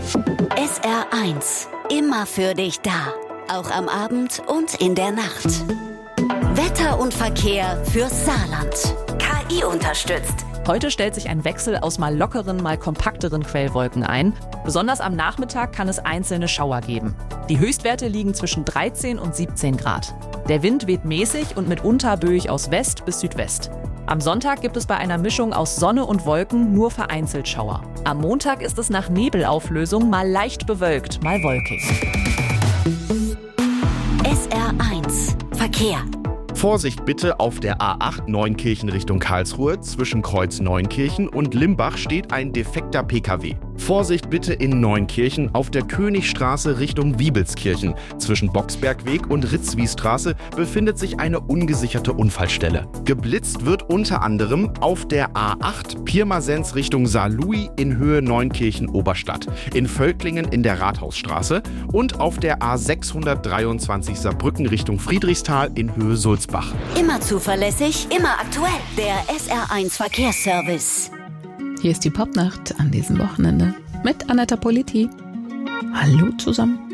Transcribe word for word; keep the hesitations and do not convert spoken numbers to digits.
S R eins. Immer für dich da. Auch am Abend und in der Nacht. Wetter und Verkehr fürs Saarland. K I unterstützt. Heute stellt sich ein Wechsel aus mal lockeren, mal kompakteren Quellwolken ein. Besonders am Nachmittag kann es einzelne Schauer geben. Die Höchstwerte liegen zwischen dreizehn und siebzehn Grad. Der Wind weht mäßig und mitunter böig aus West bis Südwest. Am Sonntag gibt es bei einer Mischung aus Sonne und Wolken nur vereinzelt Schauer. Am Montag ist es nach Nebelauflösung mal leicht bewölkt, mal wolkig. S R eins. Verkehr. Vorsicht bitte, auf der A acht Neunkirchen Richtung Karlsruhe. Zwischen Kreuz Neunkirchen und Limbach steht ein defekter P K W. Vorsicht bitte in Neunkirchen auf der Königstraße Richtung Wiebelskirchen. Zwischen Boxbergweg und Ritzwiesstraße befindet sich eine ungesicherte Unfallstelle. Geblitzt wird unter anderem auf der A acht Pirmasens Richtung Saarlouis in Höhe Neunkirchen-Oberstadt, in Völklingen in der Rathausstraße und auf der A sechshundertdreiundzwanzig Saarbrücken Richtung Friedrichsthal in Höhe Sulzbach. Immer zuverlässig, immer aktuell. Der S R eins Verkehrsservice. Hier ist die Popnacht an diesem Wochenende mit Anetta Politi. Hallo zusammen.